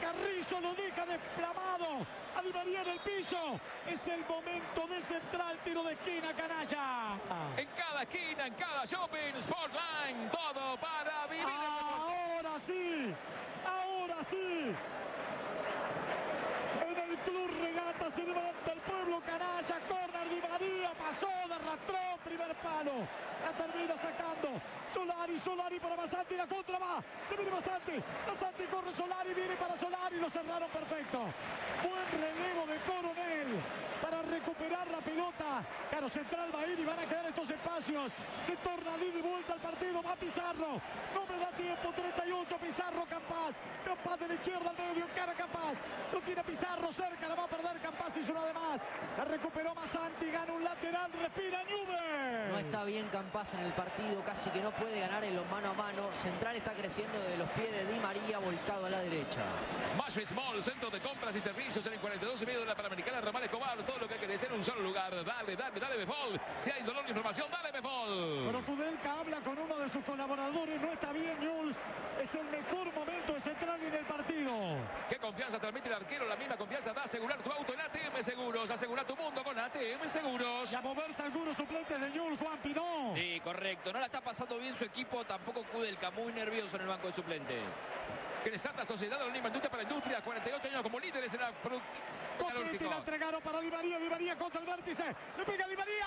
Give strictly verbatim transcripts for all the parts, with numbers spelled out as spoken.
Carrizo lo deja desplomado a Di María en el piso. Es el momento de central, tiro de esquina, canalla. En cada esquina, en cada shopping, Sportline, todo para vivir. Ahora sí, ahora sí. En el Club Regata se levanta el pueblo, canalla, córner, Di María, pasó, derrastró, primer palo. La termina sacando Solari, Solari para Masanti, la contra va, se viene Masanti, Masanti corre Solari, viene para Solari, lo cerraron perfecto. Buen relevo de Coronel para recuperar la pelota. Claro, central va a ir y van a quedar estos espacios. Se torna de ida y vuelta al partido, va Pizarro, no me da tiempo, treinta y ocho, Pizarro, Campás, Campás de la izquierda al medio, encara Campás, lo tiene Pizarro cerca, la va a perder Campás, hizo una de más, la recuperó Masanti, gana un lateral, respira Newell. No está bien Campás en el partido, casi que no puede ganar en los mano a mano. Central está creciendo desde los pies de Di María, volcado a la derecha. Más Small, centro de compras y servicios en el cuarenta y dos y medio de la Panamericana, Ramal Escobar, todo lo que hay que decir en un solo lugar. Dale, dale, dale, Befol. Si hay dolor de información, dale, Befol. Pero Kudelka habla con uno de sus colaboradores, no está bien Newell's, es el mejor momento de Central en el partido. Qué confianza transmite el arquero, la misma confianza da asegurar tu auto en A T M Seguros. Asegura tu mundo con A T M Seguros. Y a moverse algunos suplentes de Newell's, Juan Pinó. Sí, correcto. No la está pasando bien su equipo, tampoco Kudelka, muy nervioso en el banco de suplentes. Cresata Sociedad Anónima Industria para Industria, cuarenta y ocho años como líderes en la Coquetti la entregaron para Di María, Di María contra el vértice, le pega Di María,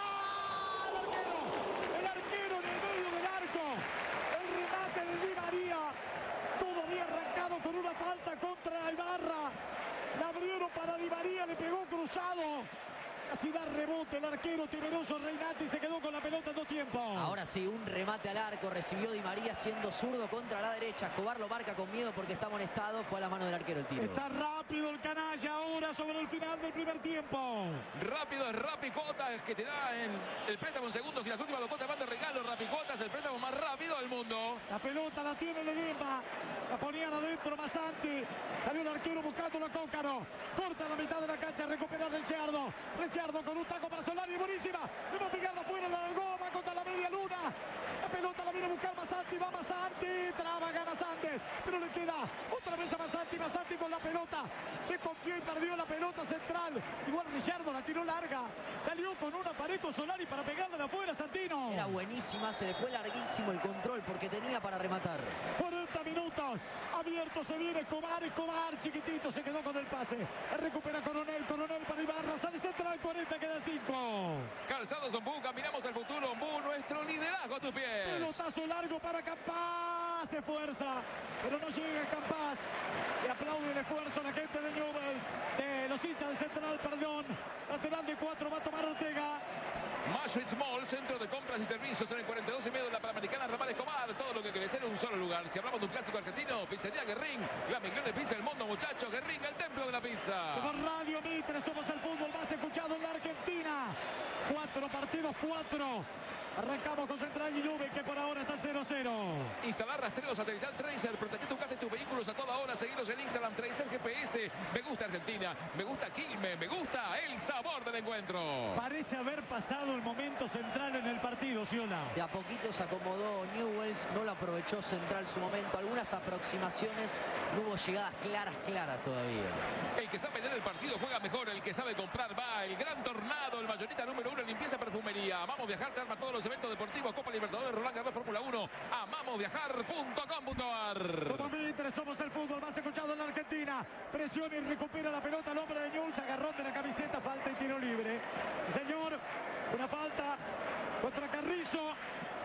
el arquero, el arquero en el medio del arco, el remate de Di María, todo bien arrancado con una falta contra Ibarra, la abrieron para Di María, le pegó cruzado. Casi da rebote el arquero temeroso Reinati, se quedó con la pelota en dos tiempos. Ahora sí, un remate al arco, recibió Di María siendo zurdo contra la derecha. Escobar lo marca con miedo porque está amonestado, fue a la mano del arquero el tiro. Está rápido el canalla ahora sobre el final del primer tiempo. Rápido es Rapicuotas que te da en el préstamo en segundos y las últimas dos cuotas van de regalo. Rapicuotas, el préstamo más rápido del mundo. La pelota la tiene Ledesma, la ponían adentro Masanti, salió el arquero buscando a Cócaro, corta la mitad de la cancha, recupera Ricciardo, Ricciardo con un taco para Solari, buenísima, le va a pegar afuera, la largó, va contra la media luna, la pelota la viene a buscar Masanti, va Masanti, traba, gana Sandes, pero le queda otra vez a Masanti, Masanti con la pelota, se confió y perdió la pelota central, igual Ricciardo la tiró larga, salió con una pared con Solari para pegarle de afuera, Santino. Era buenísima, se le fue larguísimo el control porque tenía para rematar. cuarenta minutos, abierto se viene Escobar, Escobar chiquitito, se quedó con el pase, recupera Coronel, Coronel para Ibarra, sale central, cuarenta, queda cinco. Calzados Ombú, caminamos al futuro, Ombú, nuestro liderazgo a tus pies. Pelotazo largo para Campás, se esfuerza, pero no llega Campás. Le aplaude el esfuerzo a la gente de Newell's, de los hinchas de Central, perdón. Lateral de cuatro va a tomar Ortega. Maswitz Mall, centro de compras y servicios en el cuarenta y dos y medio de la Panamericana, Ramal Escobar, todo lo que querés en un solo lugar. Si hablamos de un clásico argentino, Pizzería Guerrín, la mejor de pizza del mundo, muchachos. Guerrín, el templo de la pizza. Somos Radio Mitre, somos el fútbol más escuchado en la Argentina. Cuatro partidos, cuatro. Arrancamos con Central y Juve, que por ahora está cero a cero. Instalar rastreo satelital Tracer, protege tu casa y tus vehículos a toda hora. Seguilos en Instagram, Tracer G P S. Me gusta Argentina, me gusta Quilmes, me gusta el sabor del encuentro. Parece haber pasado el momento central en el partido, Ciola. De a poquito se acomodó Newell's, no lo aprovechó Central su momento. Algunas aproximaciones, no hubo llegadas claras, claras todavía. El que sabe leer el partido juega mejor, el que sabe comprar va. El Gran Tornado, el mayorista número uno en limpieza perfumería. Amamos Viajar, te arma todos los eventos deportivos, Copa Libertadores, Roland Garros, Fórmula uno. Amamos Viajar punto com punto ar. Somos Mitre, somos el fútbol más escuchado en la Argentina. Presiona y recupera la pelota el hombre de Newell's, agarrón de la camiseta, falta y tiro libre. Sí, señor, una falta contra Carrizo.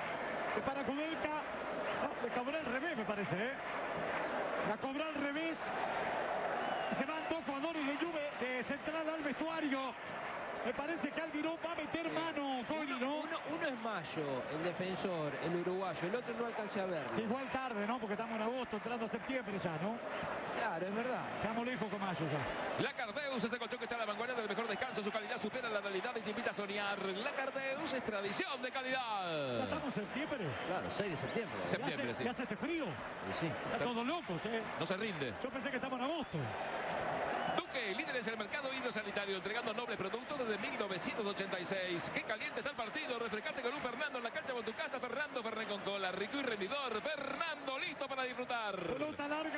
Se para Kudelka. No, le cobró al revés, me parece, ¿eh? La cobró al revés. Y se van dos jugadores de Juve, de Central al vestuario. Me parece que Almirón va a meter mano, Coli, ¿no? Uno, uno es Mayo, el defensor, el uruguayo. El otro no alcancé a verlo. Sí, igual tarde, ¿no? Porque estamos en agosto, entrando a septiembre ya, ¿no? Claro, es verdad. Estamos lejos con Mayo ya. La Cardeus, ese colchón que está a la vanguardia del mejor descanso. Su calidad supera la realidad y te invita a soñar. La Cardeus es tradición de calidad. ¿Ya estamos en septiembre? Claro, seis de septiembre. Septiembre, ¿Ya hace, sí. ¿Ya hace este frío? Y sí. Está todos locos, ¿eh? No se rinde. Yo pensé que estamos en agosto. Duque, líderes en el mercado hidrosanitario, entregando nobles productos desde mil novecientos ochenta y seis. Qué caliente está el partido. Refrescate con un Fernando en la cancha con tu casa. Fernando Fernet con cola. Rico y rendidor. Fernando listo para disfrutar. Pelota larga.